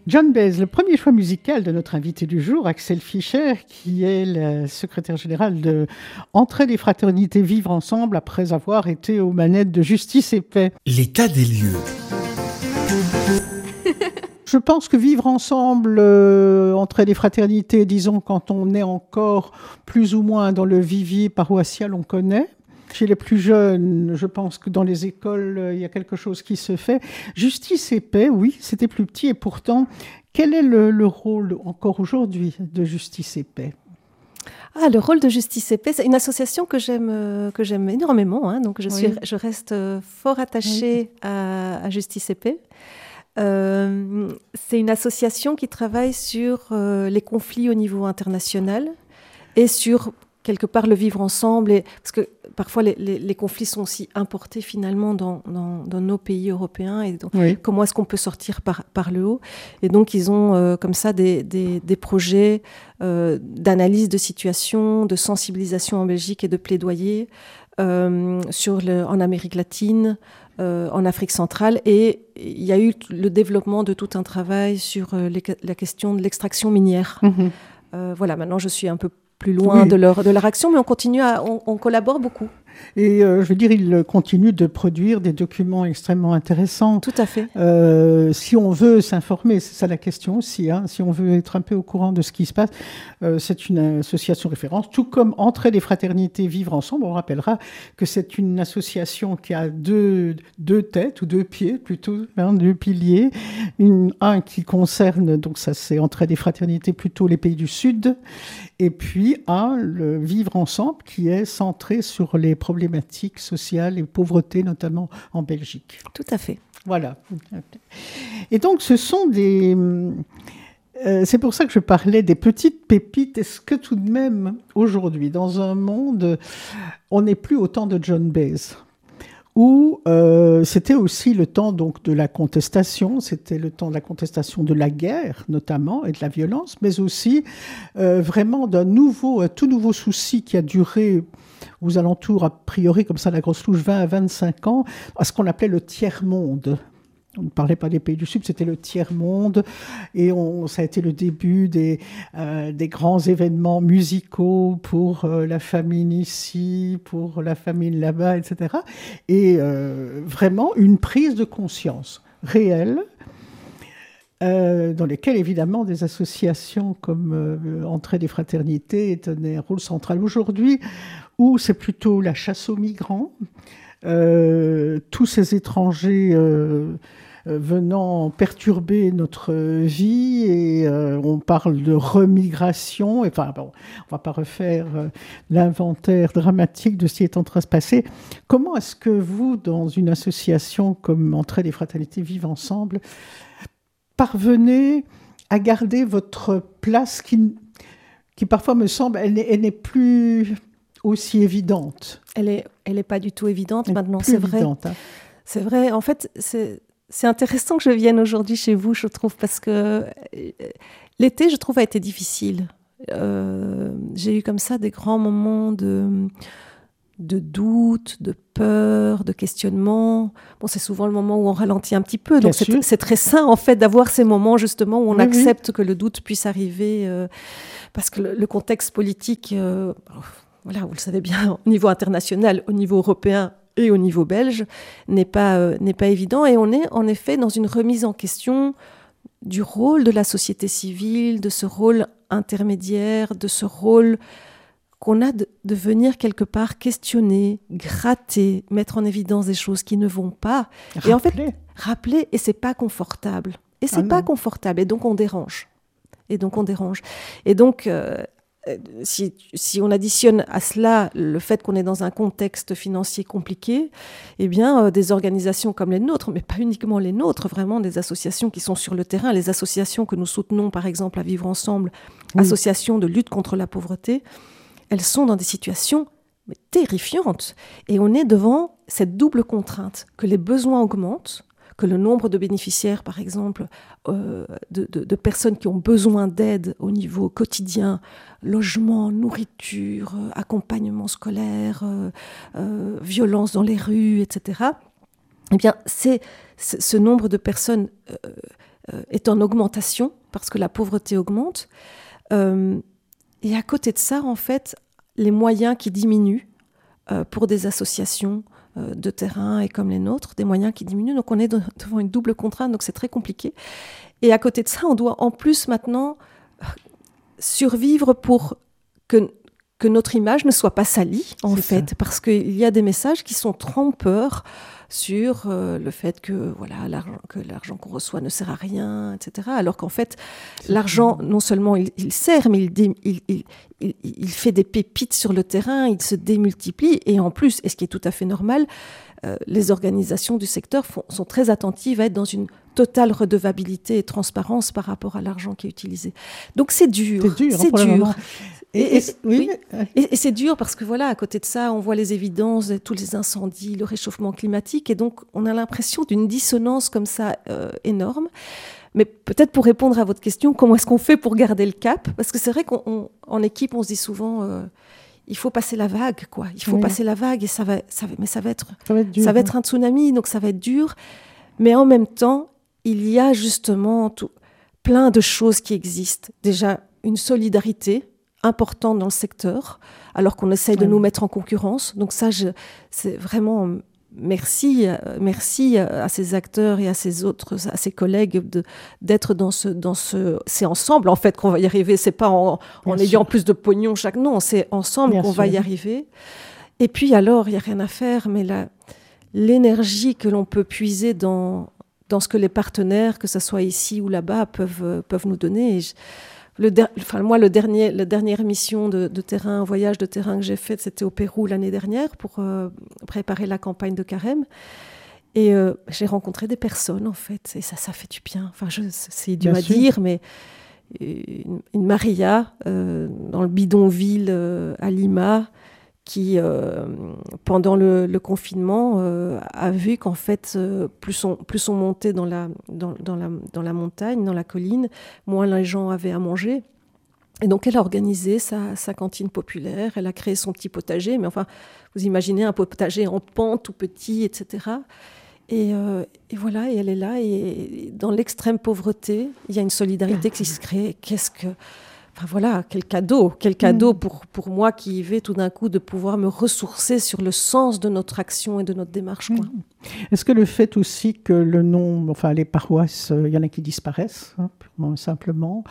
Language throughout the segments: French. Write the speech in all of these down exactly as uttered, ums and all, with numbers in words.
John Baez, le premier choix musical de notre invité du jour, Axel Fischer, qui est le secrétaire général de Entraide et Fraternité Vivre Ensemble, après avoir été aux manettes de Justice et Paix. L'état des lieux. Je pense que vivre ensemble, euh, Entraide et Fraternité, disons, quand on est encore plus ou moins dans le vivier paroissial, on connaît. Chez les plus jeunes, je pense que dans les écoles, euh, il y a quelque chose qui se fait. Justice et Paix, oui, c'était plus petit. Et pourtant, quel est le, le rôle encore aujourd'hui de Justice et Paix ? Ah, le rôle de Justice et Paix, c'est une association que j'aime, euh, que j'aime énormément. Hein, donc je, suis, oui. je reste euh, fort attachée oui. à, à Justice et Paix. Euh, c'est une association qui travaille sur euh, les conflits au niveau international et sur quelque part le vivre ensemble, et, parce que parfois les, les, les conflits sont aussi importés finalement dans, dans, dans nos pays européens, et donc oui. comment est-ce qu'on peut sortir par, par le haut. Et donc ils ont euh, comme ça des, des, des projets euh, d'analyse de situation, de sensibilisation en Belgique et de plaidoyer euh, sur le, en Amérique latine, euh, en Afrique centrale, et il y a eu le développement de tout un travail sur euh, les, la question de l'extraction minière. Mm-hmm. Euh, voilà, maintenant je suis un peu plus loin oui. de, leur, de leur action, mais on continue à, on, on collabore beaucoup. Et euh, je veux dire, ils continuent de produire des documents extrêmement intéressants. Tout à fait. Euh, si on veut s'informer, c'est ça la question aussi, hein, si on veut être un peu au courant de ce qui se passe, euh, c'est une association référence, tout comme Entraide et Fraternité Vivre Ensemble. On rappellera que c'est une association qui a deux, deux têtes, ou deux pieds plutôt, hein, deux piliers. Une, un qui concerne, donc ça c'est Entraide et Fraternité, plutôt les pays du Sud, et puis un, le Vivre Ensemble, qui est centré sur les problématiques sociales et pauvreté, notamment en Belgique. Tout à fait. Voilà. Et donc, ce sont des... Euh, c'est pour ça que je parlais des petites pépites. Est-ce que tout de même, aujourd'hui, dans un monde, on n'est plus au temps de John Baez, où euh, c'était aussi le temps donc, de la contestation, c'était le temps de la contestation de la guerre, notamment, et de la violence, mais aussi euh, vraiment d'un nouveau, un tout nouveau souci qui a duré aux alentours, a priori, comme ça, la grosse louche, vingt à vingt-cinq ans, à ce qu'on appelait le tiers-monde. On ne parlait pas des pays du Sud, c'était le tiers-monde. Et on, ça a été le début des, euh, des grands événements musicaux pour euh, la famine ici, pour la famine là-bas, et cetera. Et euh, vraiment une prise de conscience réelle, Euh, dans lesquelles, évidemment, des associations comme euh, Entraide et Fraternité tenaient un rôle central. Aujourd'hui, où c'est plutôt la chasse aux migrants, euh, tous ces étrangers euh, euh, venant perturber notre vie, et euh, on parle de remigration. Enfin, bon, on ne va pas refaire euh, l'inventaire dramatique de ce qui est en train de se passer. Comment est-ce que vous, dans une association comme Entraide et Fraternité Vivre Ensemble, parvenez à garder votre place qui, qui parfois me semble, elle n'est, elle n'est plus aussi évidente. Elle n'est elle est pas du tout évidente elle maintenant, c'est vrai. Évidente, hein. C'est vrai, en fait, c'est, c'est intéressant que je vienne aujourd'hui chez vous, je trouve, parce que l'été, je trouve, a été difficile. Euh, j'ai eu comme ça des grands moments de... de doute, de peur, de questionnement. Bon, c'est souvent le moment où on ralentit un petit peu. Donc, c'est, c'est très sain, en fait, d'avoir ces moments, justement, où on oui, accepte oui. que le doute puisse arriver. Euh, parce que le, le contexte politique, euh, voilà, vous le savez bien, au niveau international, au niveau européen et au niveau belge, n'est pas, euh, n'est pas évident. Et on est, en effet, dans une remise en question du rôle de la société civile, de ce rôle intermédiaire, de ce rôle qu'on a de, de venir quelque part questionner, gratter, mettre en évidence des choses qui ne vont pas. Rappeler. Et en fait, rappeler, et c'est pas confortable. Et c'est ah pas confortable, et donc on dérange. Et donc on dérange. Et donc, euh, si, si on additionne à cela le fait qu'on est dans un contexte financier compliqué, eh bien, euh, des organisations comme les nôtres, mais pas uniquement les nôtres, vraiment des associations qui sont sur le terrain, les associations que nous soutenons, par exemple, à Vivre Ensemble, oui. associations de lutte contre la pauvreté, elles sont dans des situations mais, terrifiantes. Et on est devant cette double contrainte, que les besoins augmentent, que le nombre de bénéficiaires, par exemple, euh, de, de, de personnes qui ont besoin d'aide au niveau quotidien, logement, nourriture, euh, accompagnement scolaire, euh, euh, violence dans les rues, et cetera. Eh bien, c'est, c'est ce nombre de personnes euh, euh, est en augmentation, parce que la pauvreté augmente. Euh, et à côté de ça, en fait, les moyens qui diminuent euh, pour des associations euh, de terrain et comme les nôtres, des moyens qui diminuent. Donc on est devant une double contrainte, donc c'est très compliqué. Et à côté de ça, on doit en plus maintenant survivre pour que, que notre image ne soit pas salie, en c'est fait, ça. Parce qu'il y a des messages qui sont trompeurs sur euh, le fait que, voilà, l'argent, que l'argent qu'on reçoit ne sert à rien, et cetera. Alors qu'en fait, c'est l'argent, non seulement il, il sert, mais il, dé, il, il, il, il fait des pépites sur le terrain, il se démultiplie. Et en plus, et ce qui est tout à fait normal, euh, les organisations du secteur font, sont très attentives à être dans une totale redevabilité et transparence par rapport à l'argent qui est utilisé. Donc c'est dur, c'est dur. C'est dur. Et, et, et, oui. oui. et, et c'est dur parce que voilà, à côté de ça, on voit les évidences, tous les incendies, le réchauffement climatique, et donc on a l'impression d'une dissonance comme ça euh, énorme. Mais peut-être pour répondre à votre question, comment est-ce qu'on fait pour garder le cap ? Parce que c'est vrai qu'en équipe, on se dit souvent, euh, il faut passer la vague, quoi. Il faut oui. passer la vague, et ça va, ça va, mais ça va être, ça va être, dur, ça va être un tsunami, donc ça va être dur. Mais en même temps, il y a justement tout, plein de choses qui existent. Déjà, une solidarité importante dans le secteur, alors qu'on essaye de oui. nous mettre en concurrence. Donc ça, je, c'est vraiment merci, merci à ces acteurs et à ces autres, à ces collègues de, d'être dans ce, dans ce... C'est ensemble, en fait, qu'on va y arriver. C'est pas en, en ayant plus de pognon chaque... Non, c'est ensemble Bien qu'on sûr. va y arriver. Et puis alors, il n'y a rien à faire, mais la, l'énergie que l'on peut puiser dans... dans ce que les partenaires, que ce soit ici ou là-bas, peuvent, peuvent nous donner. Et je, le der, enfin, moi, le dernier, la dernière mission de, de terrain, voyage de terrain que j'ai fait, c'était au Pérou l'année dernière pour euh, préparer la campagne de Carême. Et euh, j'ai rencontré des personnes, en fait, et ça, ça fait du bien. Enfin, je, c'est idiot à dire, mais une, une Maria euh, dans le bidonville euh, à Lima, qui, euh, pendant le, le confinement, euh, a vu qu'en fait, euh, plus, on, plus on montait dans la, dans, dans, la, dans la montagne, dans la colline, moins les gens avaient à manger. Et donc, elle a organisé sa, sa cantine populaire, elle a créé son petit potager, mais enfin, vous imaginez un potager en pan, tout petit, et cetera. Et, euh, et voilà, et elle est là, et dans l'extrême pauvreté, il y a une solidarité qui se crée. Qu'est-ce que... Enfin voilà, quel cadeau, quel cadeau mmh. pour, pour moi qui y vais tout d'un coup de pouvoir me ressourcer sur le sens de notre action et de notre démarche. Quoi. Mmh. Est-ce que le fait aussi que le nom, enfin les paroisses, il y en a qui disparaissent, hein, purement simplement,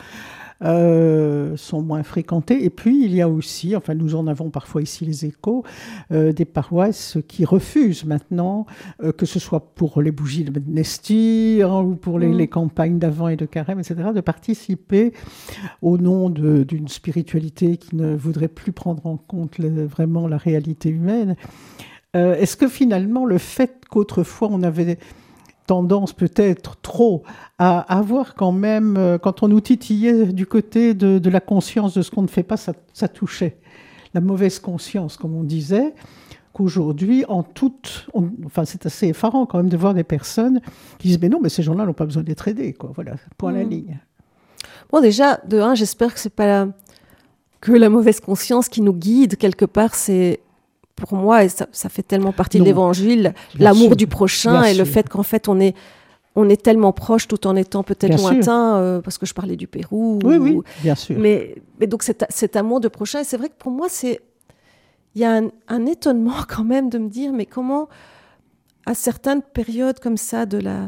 euh, sont moins fréquentées. Et puis il y a aussi, enfin nous en avons parfois ici les échos, euh, des paroisses qui refusent maintenant, euh, que ce soit pour les bougies de Nestir hein, ou pour les, mmh. les campagnes d'Avent et de Carême, et cetera, de participer au nom de, d'une spiritualité qui ne voudrait plus prendre en compte le, vraiment la réalité humaine. Euh, est-ce que finalement le fait qu'autrefois on avait tendance peut-être trop à avoir quand même, euh, quand on nous titillait du côté de, de la conscience de ce qu'on ne fait pas, ça, ça touchait la mauvaise conscience, comme on disait, qu'aujourd'hui, en toute, on, enfin c'est assez effarant quand même de voir des personnes qui disent mais non, mais ces gens-là n'ont pas besoin d'être aidés, quoi. Voilà, point mmh. la ligne. Bon, déjà, de un, j'espère que c'est pas la, que la mauvaise conscience qui nous guide quelque part, c'est pour moi, et ça, ça fait tellement partie non. de l'évangile, bien l'amour sûr. du prochain bien et sûr. le fait qu'en fait on est, on est tellement proche tout en étant peut-être bien lointain, euh, parce que je parlais du Pérou. Oui, ou, oui, bien sûr. Mais, mais donc cet, cet amour de prochain, et c'est vrai que pour moi, c'est, il y a un, un étonnement quand même de me dire, mais comment, à certaines périodes comme ça de la,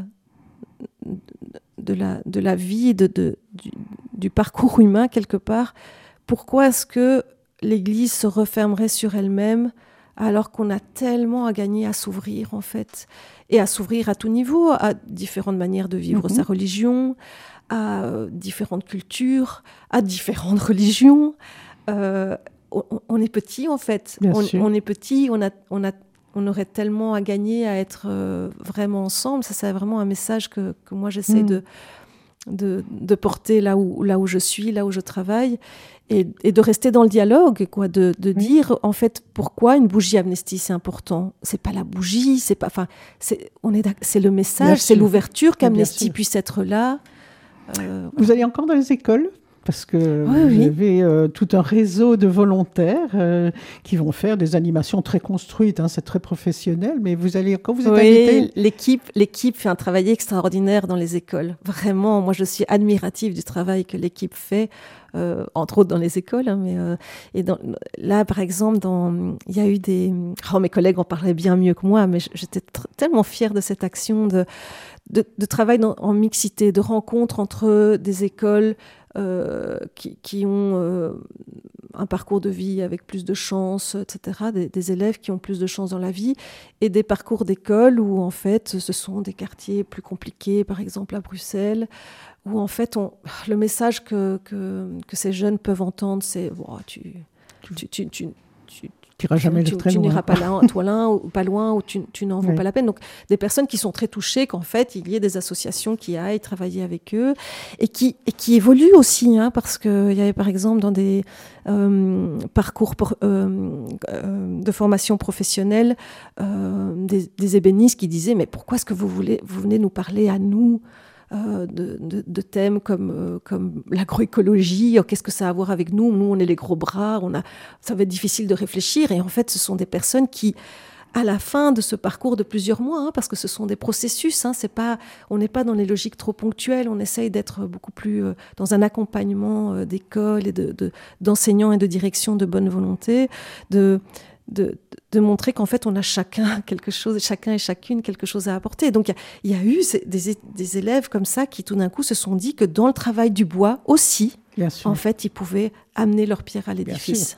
de la, de la vie, de, de, du, du parcours humain quelque part, pourquoi est-ce que l'Église se refermerait sur elle-même alors qu'on a tellement à gagner à s'ouvrir, en fait, et à s'ouvrir à tout niveau, à différentes manières de vivre mm-hmm. sa religion, à euh, différentes cultures, à différentes religions. Euh, on, on est petit, en fait. On, on est petit, on, a, on, a, on aurait tellement à gagner à être euh, vraiment ensemble. Ça, c'est vraiment un message que, que moi, j'essaie mm. de, de, de porter là où, là où je suis, là où je travaille. Et, et de rester dans le dialogue, quoi, de, de oui. dire en fait pourquoi une bougie Amnesty c'est important. C'est pas la bougie, c'est pas, enfin, c'est, on est, c'est le message, bien c'est sûr. l'ouverture qu'Amnesty puisse être là. Euh, Vous allez encore dans les écoles parce que oui, vous oui. avez euh, tout un réseau de volontaires euh, qui vont faire des animations très construites, hein, c'est très professionnel, mais vous allez, quand vous êtes Oui, invité... l'équipe, l'équipe fait un travail extraordinaire dans les écoles. Vraiment, moi je suis admirative du travail que l'équipe fait, euh, entre autres dans les écoles. Hein, mais, euh, et dans, là, par exemple, dans, il y a eu des... Oh, mes collègues en parlaient bien mieux que moi, mais j'étais tr- tellement fière de cette action de, de, de travail dans, en mixité, de rencontre entre des écoles euh, qui, qui ont... Euh, un parcours de vie avec plus de chance, et cetera, des, des élèves qui ont plus de chance dans la vie, et des parcours d'école où, en fait, ce sont des quartiers plus compliqués, par exemple à Bruxelles, où, en fait, on, le message que, que, que ces jeunes peuvent entendre, c'est oh, « tu, tu, tu, tu, tu, tu, jamais tu, très tu loin. n'iras pas là, toi là, ou pas loin, ou tu, tu n'en vaux oui. pas la peine ». Donc, des personnes qui sont très touchées qu'en fait, il y ait des associations qui aillent travailler avec eux, et qui, et qui évoluent aussi, hein, parce qu'il y avait, par exemple, dans des... Euh, parcours pour, euh, euh, de formation professionnelle, euh, des, des ébénistes qui disaient mais pourquoi est-ce que vous, voulez, vous venez nous parler à nous euh, de, de, de thèmes comme, euh, comme l'agroécologie, qu'est-ce que ça a à voir avec nous, nous on est les gros bras, on a, ça va être difficile de réfléchir, et en fait ce sont des personnes qui à la fin de ce parcours de plusieurs mois, hein, parce que ce sont des processus, hein, c'est pas, on n'est pas dans les logiques trop ponctuelles, on essaye d'être beaucoup plus euh, dans un accompagnement euh, d'école et de, de, d'enseignants et de direction de bonne volonté, de, de, de montrer qu'en fait on a chacun quelque chose, chacun et chacune quelque chose à apporter. Donc il y, y a eu des, des élèves comme ça qui tout d'un coup se sont dit que dans le travail du bois aussi, en fait, ils pouvaient amener leur pierre à l'édifice.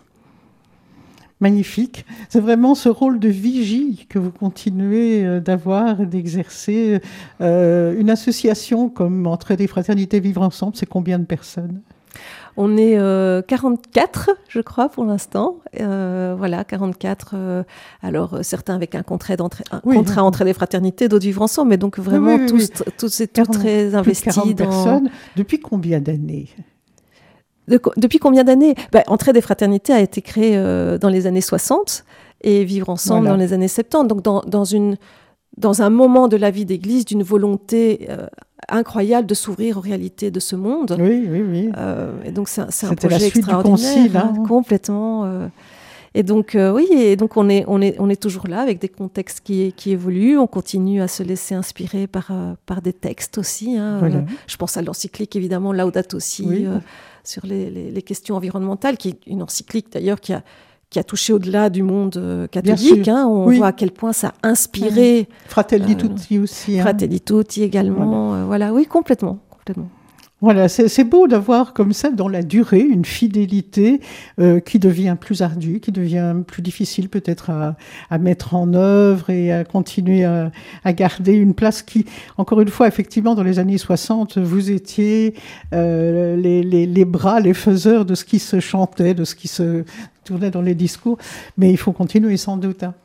Magnifique. C'est vraiment ce rôle de vigie que vous continuez d'avoir et d'exercer. Euh, une association comme Entraide et Fraternité Vivre Ensemble, c'est combien de personnes ? On est euh, quarante-quatre, je crois, pour l'instant. Euh, voilà, quarante-quatre. Euh, alors, certains avec un contrat d'entraide, un oui, contrat oui. Entraide et Fraternité, d'autres Vivre Ensemble, mais donc vraiment oui, oui, tous, oui. tous et toutes très investis. quarante dans... personnes. Depuis combien d'années ? De, depuis combien d'années ? ben, Entraide et Fraternité a été créée euh, dans les années soixante et Vivre Ensemble voilà. dans les années soixante-dix. Donc, dans, dans, une, dans un moment de la vie d'Église, d'une volonté euh, incroyable de s'ouvrir aux réalités de ce monde. Oui, oui, oui. Euh, et donc, c'est, c'est un C'était projet la suite extraordinaire. Du concile, hein. Hein, complètement. Euh, et donc, euh, oui, et donc on est, on, est, on est toujours là avec des contextes qui, qui évoluent. On continue à se laisser inspirer par, euh, par des textes aussi. Hein. Voilà. Euh, je pense à l'encyclique, évidemment, Laudato Si. Oui. Euh, sur les, les, les questions environnementales, qui est une encyclique d'ailleurs qui a, qui a touché au-delà du monde euh, catholique. Hein, on oui. voit à quel point ça a inspiré. Oui. Fratelli euh, Tutti aussi. Hein. Fratelli Tutti également. Voilà, euh, voilà. Oui, complètement. complètement. Voilà, c'est, c'est beau d'avoir comme ça dans la durée une fidélité euh, qui devient plus ardue, qui devient plus difficile peut-être à, à mettre en œuvre et à continuer à, à garder une place qui, encore une fois, effectivement, dans les années soixante, vous étiez euh, les, les, les bras, les faiseurs de ce qui se chantait, de ce qui se tournait dans les discours, mais il faut continuer sans doute. Hein.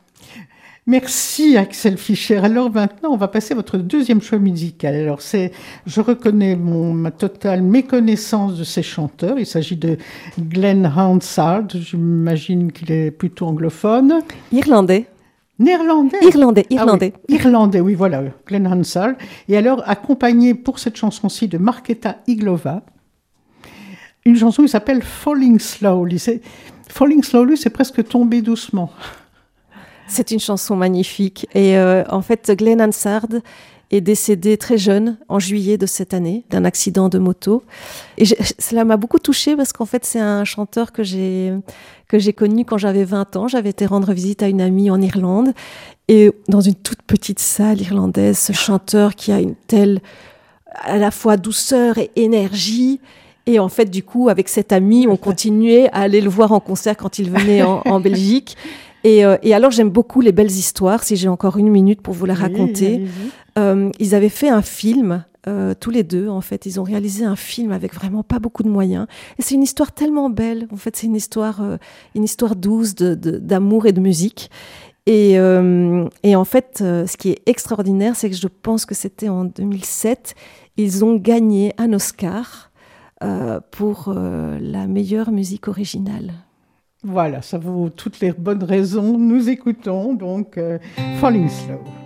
Merci Axel Fischer. Alors maintenant, on va passer à votre deuxième choix musical. Alors c'est, je reconnais mon, ma totale méconnaissance de ces chanteurs. Il s'agit de Glenn Hansard. J'imagine qu'il est plutôt anglophone. Irlandais. Néerlandais. Irlandais, irlandais. Ah oui, irlandais, oui, voilà, Glenn Hansard. Et alors, accompagné pour cette chanson-ci de Markéta Iglova, une chanson qui s'appelle Falling Slowly. C'est, Falling Slowly, c'est presque tomber doucement. C'est une chanson magnifique. Et euh, en fait, Glenn Hansard est décédé très jeune, en juillet de cette année, d'un accident de moto. Et je, cela m'a beaucoup touchée parce qu'en fait, c'est un chanteur que j'ai, que j'ai connu quand j'avais vingt ans. J'avais été rendre visite à une amie en Irlande. Et dans une toute petite salle irlandaise, ce chanteur qui a une telle, à la fois douceur et énergie. Et en fait, du coup, avec cette amie, on continuait à aller le voir en concert quand il venait en, en Belgique. Et, euh, et alors, j'aime beaucoup les belles histoires, si j'ai encore une minute pour vous la raconter. Oui, euh, ils avaient fait un film, euh, tous les deux, en fait. Ils ont réalisé un film avec vraiment pas beaucoup de moyens. Et c'est une histoire tellement belle. En fait, c'est une histoire, euh, une histoire douce de, de, d'amour et de musique. Et, euh, et en fait, euh, ce qui est extraordinaire, c'est que je pense que c'était en deux mille sept, ils ont gagné un Oscar euh, pour euh, la meilleure musique originale. Voilà, ça vaut toutes les bonnes raisons. Nous écoutons donc euh, Falling Slow.